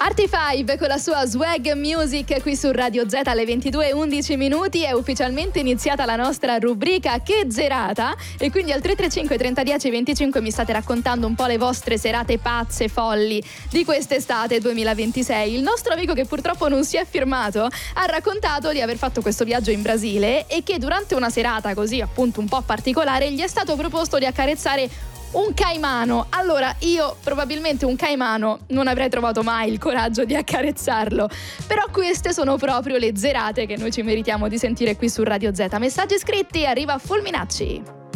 Arty5 con la sua Swag Music qui su Radio Z alle 22:11 è ufficialmente iniziata la nostra rubrica Che Zerata, e quindi al 335 3010 25 mi state raccontando un po' le vostre serate pazze, folli di quest'estate 2026. Il nostro amico, che purtroppo non si è firmato, ha raccontato di aver fatto questo viaggio in Brasile e che durante una serata così appunto un po' particolare gli è stato proposto di accarezzare un caimano. Allora, io probabilmente un caimano non avrei trovato mai il coraggio di accarezzarlo, però queste sono proprio le zerate che noi ci meritiamo di sentire qui su Radio Z. Messaggi scritti, arriva Fulminacci.